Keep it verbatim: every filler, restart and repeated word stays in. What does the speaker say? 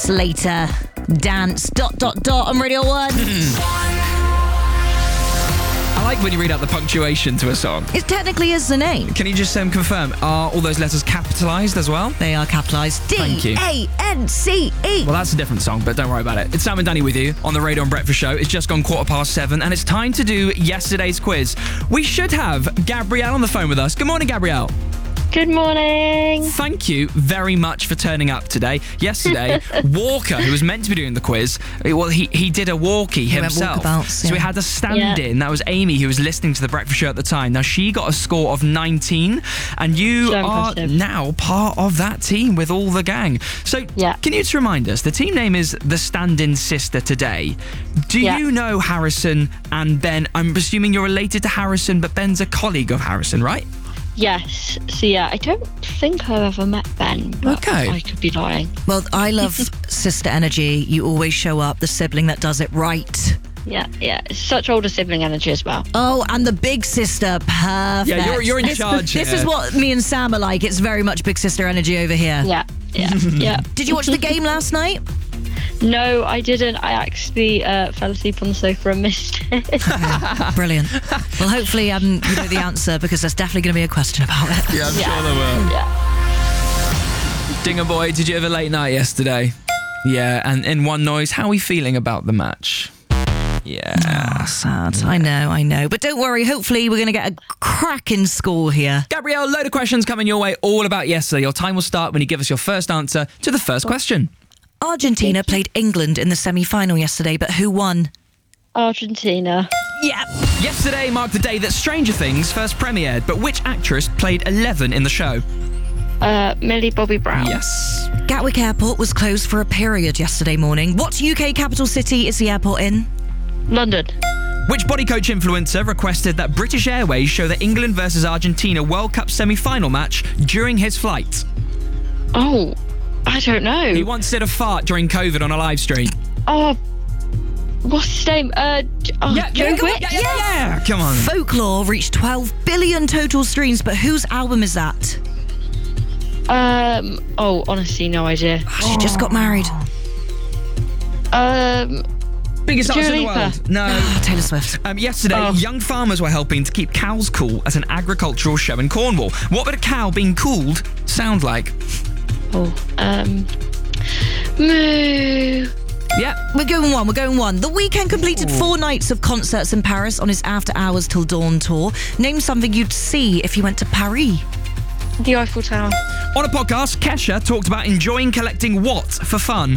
minutes later. Dance, dot, dot, dot on Radio one. I like when you read out the punctuation to a song. It technically is the name. Can you just um, confirm, are all those letters capitalised as well? They are capitalised. Thank you. D A N C E. Well, that's a different song, but don't worry about it. It's Sam and Danny with you on the Radio and Breakfast Show. It's just gone quarter past seven, and it's time to do yesterday's quiz. We should have Gabrielle on the phone with us. Good morning, Gabrielle. Good morning. Thank you very much for turning up today. Yesterday, Walker, who was meant to be doing the quiz, well, he, he did a walkie He went himself. walkabouts, So yeah. we had a stand-in. That was Amy, who was listening to the Breakfast Show at the time. Now, she got a score of nineteen, and you So are impressive. now part of that team with all the gang. So, Yeah. can you just remind us, the team name is the Stand-In Sister today. Do Yeah. you know Harrison and Ben? I'm assuming you're related to Harrison, but Ben's a colleague of Harrison, right? Yes. So yeah, I don't think I've ever met Ben. But Okay. I could be lying. Well, I love sister energy. You always show up, the sibling that does it right. Yeah, yeah. It's such older sibling energy as well. Oh, and the big sister, perfect. Yeah, you're- you're in This- charge This here. is what me and Sam are like. It's very much big sister energy over here. Yeah, yeah, yeah. Did you watch the game last night? No, I didn't. I actually uh, fell asleep on the sofa and missed it. Brilliant. Well, hopefully um, you know the answer, because there's definitely going to be a question about it. Yeah, I'm Yeah. sure there will. yeah. Dinger boy, did you have a late night yesterday? Yeah, and in one noise, how are we feeling about the match? Yeah. Sad. I know, I know. But don't worry. Hopefully we're going to get a cracking score here. Gabrielle, load of questions coming your way all about yesterday. Your time will start when you give us your first answer to the first question. Argentina played England in the semi-final yesterday, but who won? Argentina. Yeah. Yesterday marked the day that Stranger Things first premiered, but which actress played Eleven in the show? Uh, Millie Bobby Brown. Yes. Gatwick Airport was closed for a period yesterday morning. What U K capital city is the airport in? London. Which body coach influencer requested that British Airways show the England versus Argentina World Cup semi-final match during his flight? Oh, I don't know. He once did a fart during COVID on a live stream. Oh, what's his name? Uh, J- oh, Joe come on, Wicks? yeah, yeah, yeah. Come on. Folklore reached twelve billion total streams, but whose album is that? Um. Oh, honestly, no idea. She just got married. Um. Biggest artist in the Dua Lipa. world. No. Taylor Swift. Um, yesterday, Oh. young farmers were helping to keep cows cool at an agricultural show in Cornwall. What would a cow being cooled sound like? Oh. Um. Moo. Yeah. We're going one, we're going one. The Weeknd completed four nights of concerts in Paris on his After Hours Till Dawn tour. Name something you'd see if you went to Paris. The Eiffel Tower. On a podcast, Kesha talked about enjoying collecting what for fun?